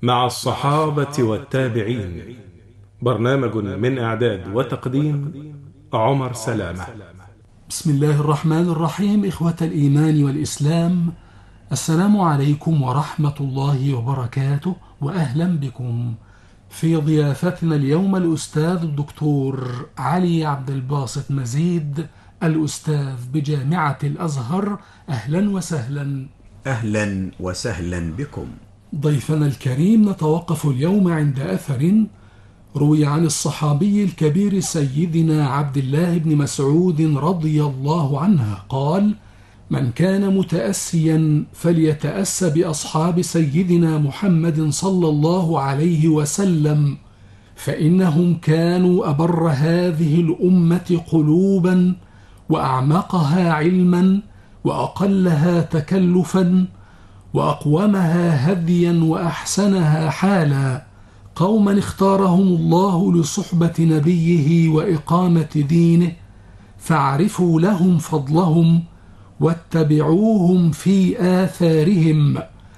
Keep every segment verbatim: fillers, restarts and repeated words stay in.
مع الصحابة والتابعين. برنامج من إعداد وتقديم عمر سلامة. بسم الله الرحمن الرحيم. إخوة الإيمان والإسلام، السلام عليكم ورحمة الله وبركاته، وأهلا بكم في ضيافتنا اليوم الأستاذ الدكتور علي عبد الباسط مزيد، الأستاذ بجامعة الأزهر. أهلا وسهلا. أهلا وسهلا بكم. ضيفنا الكريم، نتوقف اليوم عند أثر روي عن الصحابي الكبير سيدنا عبد الله بن مسعود رضي الله عنه قال: من كان متأسيا فليتأس بأصحاب سيدنا محمد صلى الله عليه وسلم، فإنهم كانوا أبر هذه الأمة قلوبا، وأعمقها علما، وأقلها تكلفا، وأقومها هديا، وأحسنها حالا، قوما اختارهم الله لصحبة نبيه وإقامة دينه، فاعرفوا لهم فضلهم واتبعوهم في آثارهم،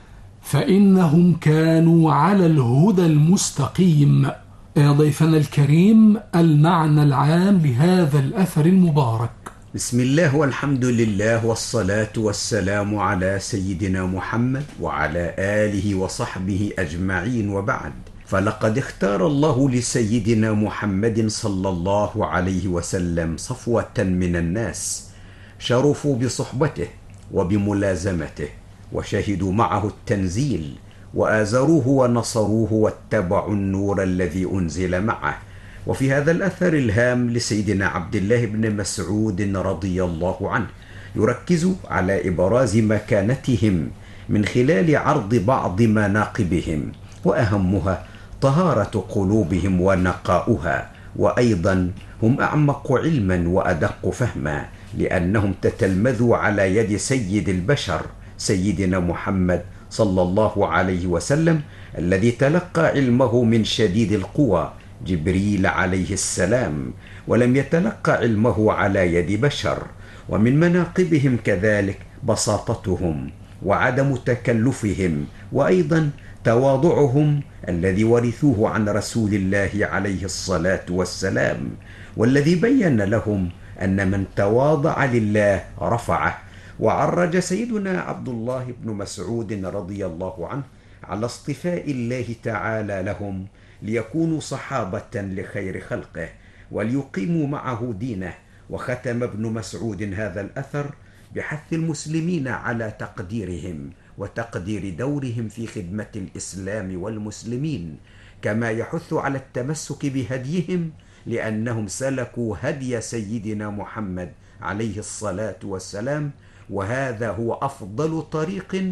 فإنهم كانوا على الهدى المستقيم. يا ضيفنا الكريم، المعنى العام لهذا الأثر المبارك. بسم الله والحمد لله والصلاة والسلام على سيدنا محمد وعلى آله وصحبه أجمعين، وبعد، فلقد اختار الله لسيدنا محمد صلى الله عليه وسلم صفوة من الناس شرفوا بصحبته وبملازمته، وشهدوا معه التنزيل، وآزروه ونصروه واتبعوا النور الذي أنزل معه. وفي هذا الأثر الهام لسيدنا عبد الله بن مسعود رضي الله عنه يركز على إبراز مكانتهم من خلال عرض بعض مناقبهم، وأهمها طهارة قلوبهم ونقاؤها، وأيضا هم أعمق علما وأدق فهما، لأنهم تتلمذوا على يد سيد البشر سيدنا محمد صلى الله عليه وسلم، الذي تلقى علمه من شديد القوى جبريل عليه السلام، ولم يتلقى علمه على يد بشر. ومن مناقبهم كذلك بساطتهم وعدم تكلفهم، وأيضا تواضعهم الذي ورثوه عن رسول الله عليه الصلاة والسلام، والذي بين لهم أن من تواضع لله رفعه. وعرج سيدنا عبد الله بن مسعود رضي الله عنه على اصطفاء الله تعالى لهم ليكونوا صحابة لخير خلقه وليقيموا معه دينه. وختم ابن مسعود هذا الأثر بحث المسلمين على تقديرهم وتقدير دورهم في خدمة الإسلام والمسلمين، كما يحث على التمسك بهديهم، لأنهم سلكوا هدي سيدنا محمد عليه الصلاة والسلام، وهذا هو أفضل طريق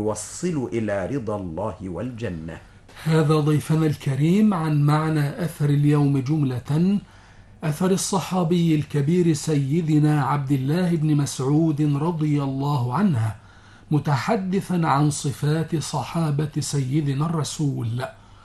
يوصل إلى رضا الله والجنة. هذا ضيفنا الكريم عن معنى أثر اليوم جملة. أثر الصحابي الكبير سيدنا عبد الله بن مسعود رضي الله عنه، متحدثا عن صفات صحابة سيدنا الرسول،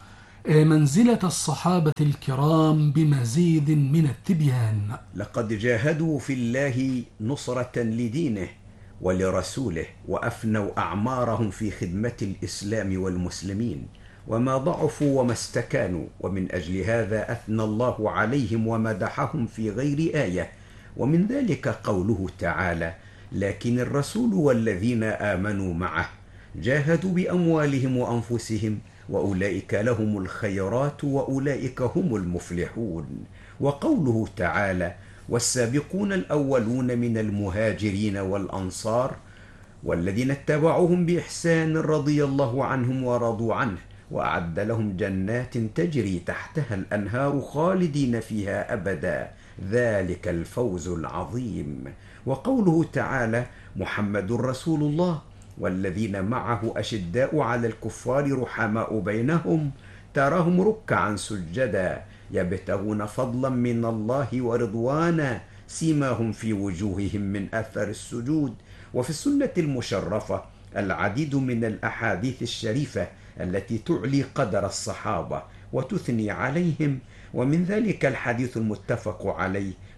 منزلة الصحابة الكرام بمزيد من التبيان. لقد جاهدوا في الله نصرة لدينه ولرسوله، وأفنوا أعمارهم في خدمة الإسلام والمسلمين، وما ضعفوا وما استكانوا، ومن أجل هذا أثنى الله عليهم ومدحهم في غير آية. ومن ذلك قوله تعالى: لكن الرسول والذين آمنوا معه جاهدوا بأموالهم وأنفسهم وأولئك لهم الخيرات وأولئك هم المفلحون. وقوله تعالى: والسابقون الأولون من المهاجرين والأنصار والذين اتبعوهم بإحسان رضي الله عنهم ورضوا عنه وأعد لهم جنات تجري تحتها الأنهار خالدين فيها أبدا، ذلك الفوز العظيم. وقوله تعالى: محمد رسول الله والذين معه أشداء على الكفار رحماء بينهم تراهم ركعا سجدا يبتغون فضلا من الله ورضوانا سيماهم في وجوههم من أثر السجود. وفي السنة المشرفة العديد من الأحاديث الشريفة التي تعلي قدر الصحابة وتثني عليهم، ومن ذلك الحديث المتفق عليه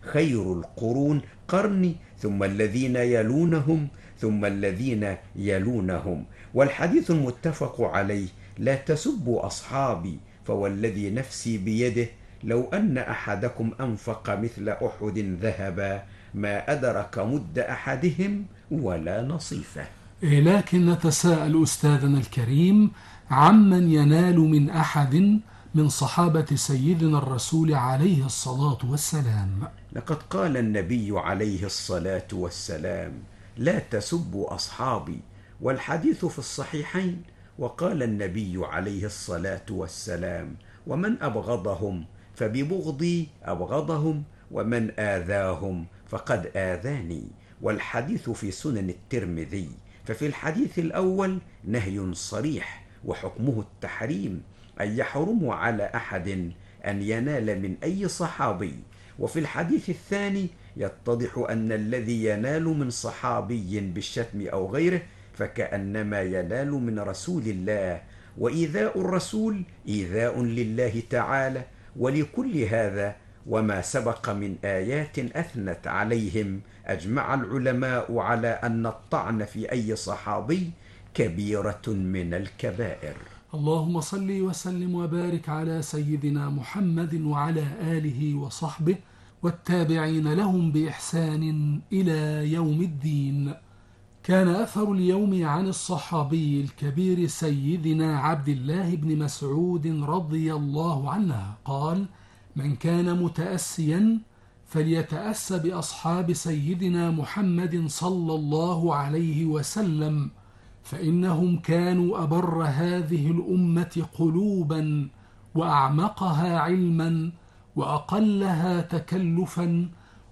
خير القرون قرني ثم الذين يلونهم ثم الذين يلونهم. والحديث المتفق عليه: لا تسبوا أصحابي فوالذي نفسي بيده لو أن أحدكم أنفق مثل أحد ذهبا ما أدرك مد أحدهم ولا نصيفه. لكن نتساءل أستاذنا الكريم عمن ينال من أحد من صحابة سيدنا الرسول عليه الصلاة والسلام. لقد قال النبي عليه الصلاة والسلام: لا تسبوا أصحابي، والحديث في الصحيحين. وقال النبي عليه الصلاة والسلام: ومن أبغضهم فببغضي أبغضهم، ومن آذاهم فقد آذاني. والحديث في سنن الترمذي. ففي الحديث الأول نهي صريح وحكمه التحريم، أن يحرم على أحد أن ينال من أي صحابي. وفي الحديث الثاني يتضح أن الذي ينال من صحابي بالشتم أو غيره فكأنما ينال من رسول الله، وإيذاء الرسول إيذاء لله تعالى. ولكل هذا وما سبق من آيات أثنت عليهم أجمع العلماء على أن الطعن في أي صحابي كبيرة من الكبائر. اللهم صل وسلم وبارك على سيدنا محمد وعلى آله وصحبه والتابعين لهم بإحسان إلى يوم الدين. كان أثر اليوم عن الصحابي الكبير سيدنا عبد الله بن مسعود رضي الله عنه قال: من كان متأسيا فليتأس بأصحاب سيدنا محمد صلى الله عليه وسلم، فإنهم كانوا أبر هذه الأمة قلوبا وأعمقها علما وأقلها تكلفا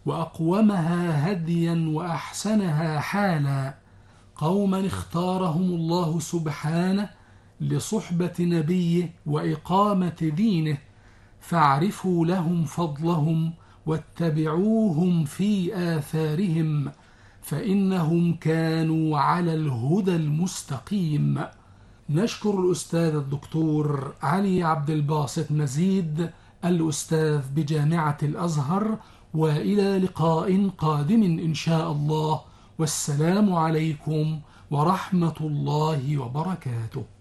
وأقومها هديا وأحسنها حالا، قوما اختارهم الله سبحانه لصحبة نبيه وإقامة دينه، فاعرفوا لهم فضلهم واتبعوهم في آثارهم، فإنهم كانوا على الهدى المستقيم. نشكر الأستاذ الدكتور علي عبد الباسط مزيد الأستاذ بجامعة الأزهر، وإلى لقاء قادم إن شاء الله، والسلام عليكم ورحمة الله وبركاته.